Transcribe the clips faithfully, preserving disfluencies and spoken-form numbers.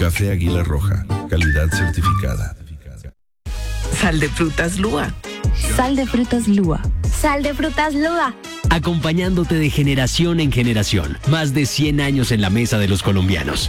Café Águila Roja, calidad certificada. Sal de frutas Lua. Sal de frutas Lua. Sal de frutas Lua. Acompañándote de generación en generación. Más de cien años en la mesa de los colombianos.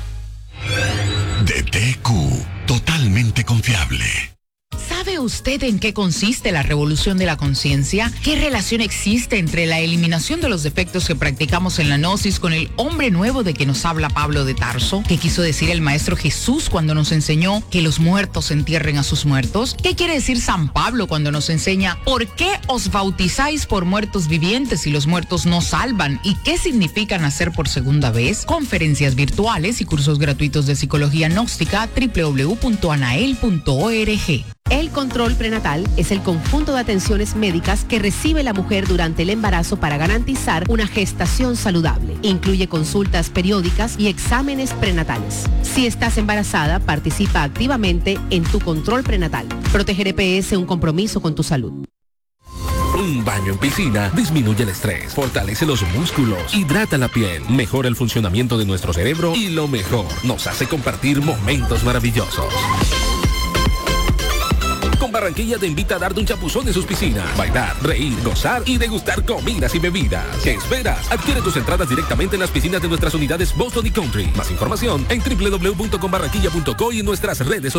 D T Q, totalmente confiable. ¿Sabe usted en qué consiste la revolución de la conciencia? ¿Qué relación existe entre la eliminación de los defectos que practicamos en la gnosis con el hombre nuevo de que nos habla Pablo de Tarso? ¿Qué quiso decir el Maestro Jesús cuando nos enseñó que los muertos entierren a sus muertos? ¿Qué quiere decir San Pablo cuando nos enseña por qué os bautizáis por muertos vivientes y los muertos no salvan? ¿Y qué significa nacer por segunda vez? Conferencias virtuales y cursos gratuitos de psicología gnóstica doble u doble u doble u punto anael punto org. El control prenatal es el conjunto de atenciones médicas que recibe la mujer durante el embarazo para garantizar una gestación saludable. Incluye consultas periódicas y exámenes prenatales. Si estás embarazada, participa activamente en tu control prenatal. Proteger E P S, un compromiso con tu salud. Un baño en piscina disminuye el estrés, fortalece los músculos, hidrata la piel, mejora el funcionamiento de nuestro cerebro y lo mejor, nos hace compartir momentos maravillosos. Con Barranquilla te invita a darte un chapuzón en sus piscinas, bailar, reír, gozar y degustar comidas y bebidas. ¿Qué esperas? Adquiere tus entradas directamente en las piscinas de nuestras unidades Boston y Country. Más información en doble u doble u doble u punto com barranquilla punto co y en nuestras redes sociales.